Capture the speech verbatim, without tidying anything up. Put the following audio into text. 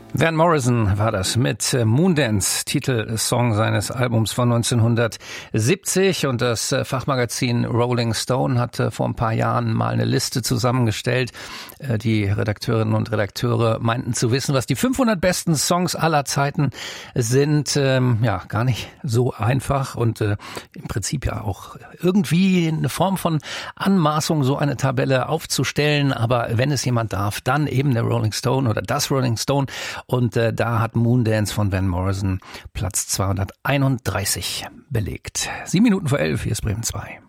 Van Morrison war das mit Moondance, Titelsong seines Albums von neunzehnhundertsiebzig. Und das Fachmagazin Rolling Stone hatte vor ein paar Jahren mal eine Liste zusammengestellt. Die Redakteurinnen und Redakteure meinten zu wissen, was die fünfhundert besten Songs aller Zeiten sind. Ähm, ja, gar nicht so einfach und äh, im Prinzip ja auch irgendwie eine Form von Anmaßung, so eine Tabelle aufzustellen. Aber wenn es jemand darf, dann eben der Rolling Stone oder das Rolling Stone. Und äh, da hat Moondance von Van Morrison Platz zweihunderteinunddreißig belegt. Sieben Minuten vor elf, hier ist Bremen zwei.